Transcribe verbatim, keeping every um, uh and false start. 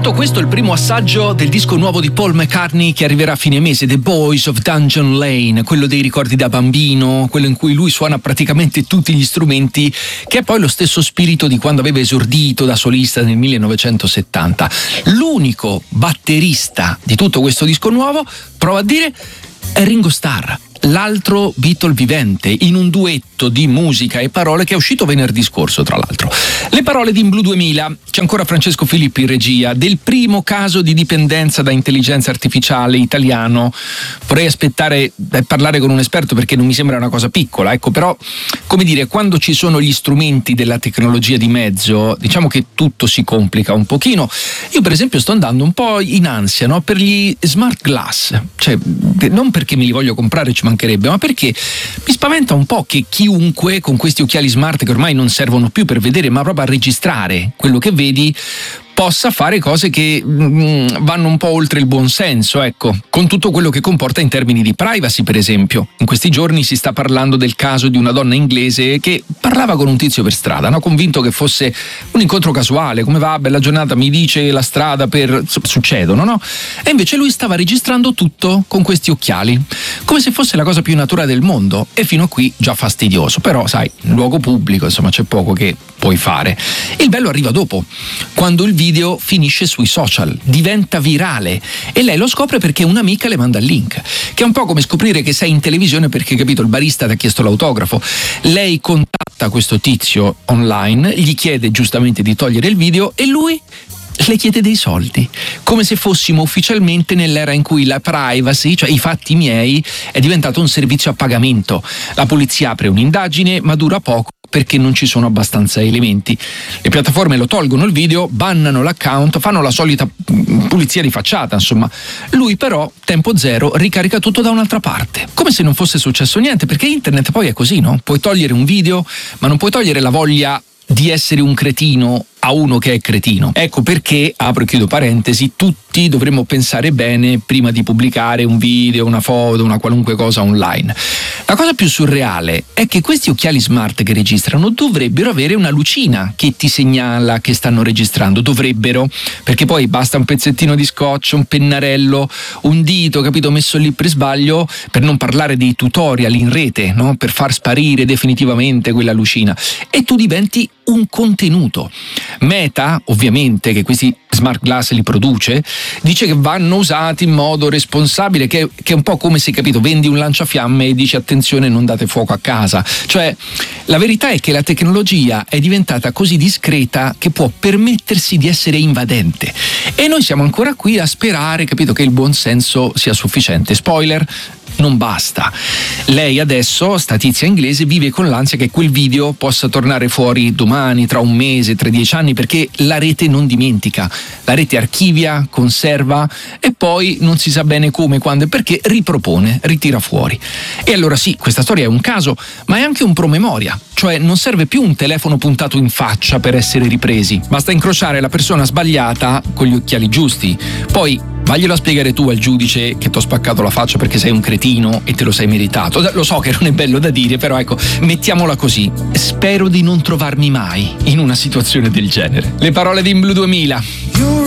stato questo il primo assaggio del disco nuovo di Paul McCartney che arriverà a fine mese, The Boys of Dungeon Lane, quello dei ricordi da bambino, quello in cui lui suona praticamente tutti gli strumenti, che è poi lo stesso spirito di quando aveva esordito da solista nel millenovecentosettanta. L'unico batterista di tutto questo disco nuovo, provo a dire, è Ringo Starr, l'altro Beatle vivente, in un duetto di musica e parole che è uscito venerdì scorso, tra l'altro. Le parole di In Blue duemila, c'è ancora Francesco Filippi in regia, del primo caso di dipendenza da intelligenza artificiale italiano. Vorrei aspettare e parlare con un esperto perché non mi sembra una cosa piccola, ecco, però, come dire, quando ci sono gli strumenti della tecnologia di mezzo, diciamo che tutto si complica un pochino. Io per esempio sto andando un po' in ansia, no, per gli smart glass, cioè non perché me li voglio comprare, ci mancherebbe, ma perché mi spaventa un po' che chiunque con questi occhiali smart, che ormai non servono più per vedere ma proprio a registrare quello che vedi, possa fare cose che mm, vanno un po' oltre il buon senso, ecco, con tutto quello che comporta in termini di privacy, per esempio. In questi giorni si sta parlando del caso di una donna inglese che parlava con un tizio per strada, no? Convinto che fosse un incontro casuale, come va, bella giornata, mi dice la strada per... succedono, no? E invece lui stava registrando tutto con questi occhiali, come se fosse la cosa più naturale del mondo, e fino a qui già fastidioso, però sai, in luogo pubblico, insomma, c'è poco che puoi fare. Il bello arriva dopo, quando il video finisce sui social, diventa virale e lei lo scopre perché un'amica le manda il link, che è un po' come scoprire che sei in televisione perché, capito, il barista ti ha chiesto l'autografo. Lei contatta questo tizio online, gli chiede giustamente di togliere il video e lui le chiede dei soldi, come se fossimo ufficialmente nell'era in cui la privacy, cioè i fatti miei, è diventato un servizio a pagamento. La polizia apre un'indagine ma dura poco perché non ci sono abbastanza elementi. Le piattaforme lo tolgono il video, bannano l'account, fanno la solita pulizia di facciata, insomma. Lui però, tempo zero, ricarica tutto da un'altra parte, come se non fosse successo niente, perché internet poi è così, no? Puoi togliere un video, ma non puoi togliere la voglia di essere un cretino a uno che è cretino. Ecco perché, apro e chiudo parentesi, tutti dovremmo pensare bene prima di pubblicare un video, una foto, una qualunque cosa online. La cosa più surreale è che questi occhiali smart che registrano dovrebbero avere una lucina che ti segnala che stanno registrando, dovrebbero, perché poi basta un pezzettino di scotch, un pennarello, un dito, capito, messo lì per sbaglio, per non parlare dei tutorial in rete, no? Per far sparire definitivamente quella lucina, e tu diventi un contenuto. Meta, ovviamente, che questi smart glass li produce, dice che vanno usati in modo responsabile, che, che è un po' come se, capito, vendi un lanciafiamme e dici attenzione, non date fuoco a casa. Cioè, la verità è che la tecnologia è diventata così discreta che può permettersi di essere invadente, e noi siamo ancora qui a sperare, capito, che il buon senso sia sufficiente. Spoiler: non basta. Lei adesso, sta tizia inglese, vive con l'ansia che quel video possa tornare fuori domani, tra un mese, tra dieci anni, perché la rete non dimentica, la rete archivia, conserva e poi non si sa bene come, quando e perché ripropone, ritira fuori. E allora sì, questa storia è un caso, ma è anche un promemoria, cioè non serve più un telefono puntato in faccia per essere ripresi, basta incrociare la persona sbagliata con gli occhiali giusti. Poi vaglielo a spiegare tu al giudice che ti ho spaccato la faccia perché sei un cretino e te lo sei meritato. Lo so che non è bello da dire, però ecco, mettiamola così. Spero di non trovarmi mai in una situazione del genere. Le parole di In Blue duemila.